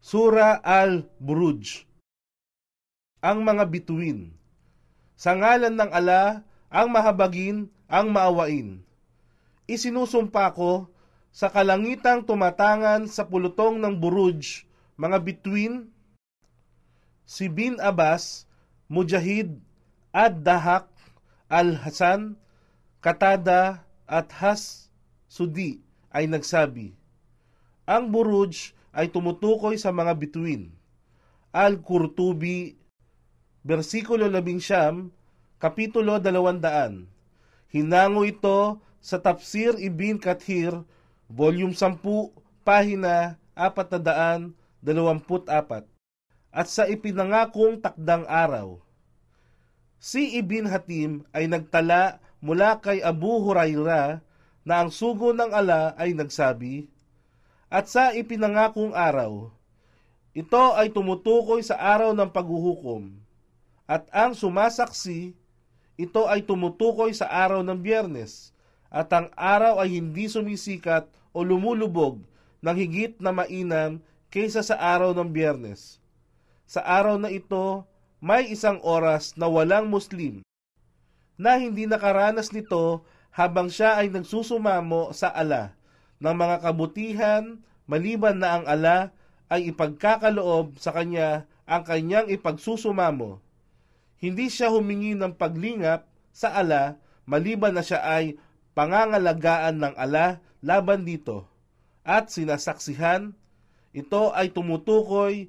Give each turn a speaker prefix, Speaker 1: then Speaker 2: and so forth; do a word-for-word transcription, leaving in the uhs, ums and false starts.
Speaker 1: Sura al-Buruj. Ang mga bituin. Sa ngalan ng ala, ang mahabagin, ang maawain. Isinusumpa ko sa kalangitang tumatangan sa pulutong ng Buruj, mga bituin, si Bin Abbas, Mujahid, Ad-Dahak, Al-Hasan, Katada at Has Sudi ay nagsabi, ang Buruj ay tumutukoy sa mga bituin. Al-Qurtubi, versikulo labing siyam, kapitulo dalawandaan. Hinango ito sa Tafsir Ibn Kathir, volume sampu, pahina apat na daan, dalawamput apat. At sa ipinangakong takdang araw. Si Ibn Hatim ay nagtala mula kay Abu Hurairah na ang sugo ng ala ay nagsabi, at sa ipinangakong araw, ito ay tumutukoy sa araw ng paghuhukom, at ang sumasaksi, ito ay tumutukoy sa araw ng Biyernes, at ang araw ay hindi sumisikat o lumulubog ng higit na mainam kaysa sa araw ng Biyernes. Sa araw na ito, may isang oras na walang Muslim na hindi nakaranas nito habang siya ay nagsusumamo sa ala ng mga kabutihan, maliban na ang ala ay ipagkakaloob sa kanya ang kanyang ipagsusumamo. Hindi siya humingi ng paglingap sa ala, maliban na siya ay pangangalagaan ng ala laban dito. At sinasaksihan, ito ay tumutukoy